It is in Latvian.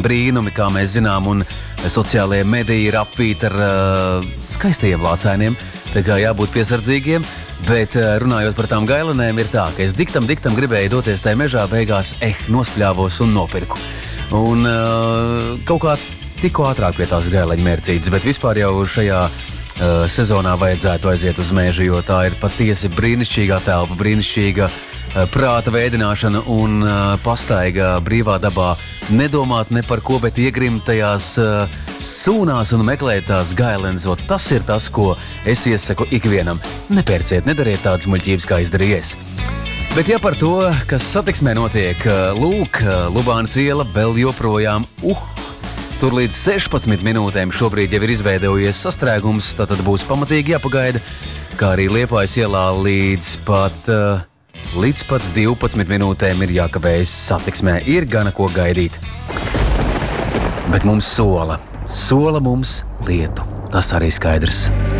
brīnumi, kā mēs zinām, un sociālajie mediji ir apīti ar skaistajiem lācainiem, tā kā jābūt piesardzīgiem, bet runājot par tām gailenēm ir tā, ka es diktam gribēju doties tajā mežā, beigās nospļāvos un nopirku. Un kaut kā tikko ātrāk pie tās gaileņa mērcītes, bet vispār jau šajā sezonā vajadzētu aiziet uz mežu, jo tā ir patiesi brīnišķīgā telpa, brīnišķīga prāta veidināšana un pastaiga brīvā dabā. Nedomāt ne par ko, bet iegrimt tajās sūnās un meklēt tās gailenes. Tas ir tas, ko es iesaku ikvienam. Nepērciet, nedariet tādas muļķības, kā izdarījies. Bet ja par to, kas satiksmē notiek, lūk, Lubānas iela vēl joprojām tur līdz 16 minūtēm šobrīd jau ir izveidojies sastrēgums, tātad būs pamatīgi jāpagaida, kā arī Liepājas ielā līdz pat 12 minūtēm ir jākavējas satiksmē. Ir gana ko gaidīt. Bet mums sola mums lietu. Tas arī skaidrs.